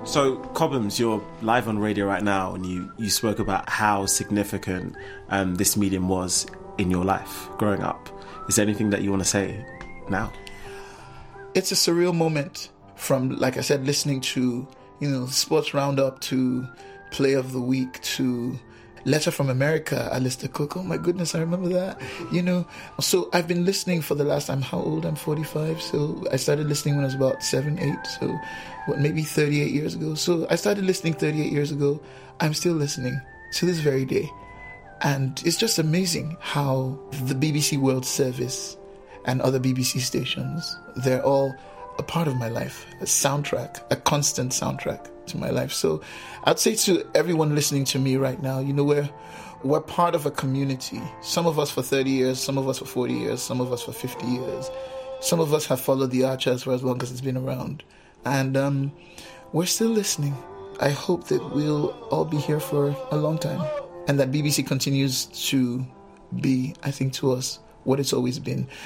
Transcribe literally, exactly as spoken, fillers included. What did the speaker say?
So, Cobhams, you're live on radio right now, and you, you spoke about how significant um, this medium was in your life growing up. Is there anything that you want to say now? It's a surreal moment from, like I said, listening to, you know, Sports Roundup to Play of the Week to Letter from America, Alistair Cook. Oh my goodness, I remember that. You know, so I've been listening for the last, I'm how old? I'm forty-five. So I started listening when I was about seven, eight. So what, maybe thirty-eight years ago. So I started listening thirty-eight years ago. I'm still listening to this very day. And it's just amazing how the B B C World Service and other B B C stations, they're all a part of my life, a soundtrack, a constant soundtrack to my life. So I'd say to everyone listening to me right now, you know, we're, we're part of a community. Some of us for thirty years, some of us for forty years, some of us for fifty years. Some of us have followed the Archers for as long as it's been around. And um, we're still listening. I hope that we'll all be here for a long time. And that B B C continues to be, I think, to us, what it's always been.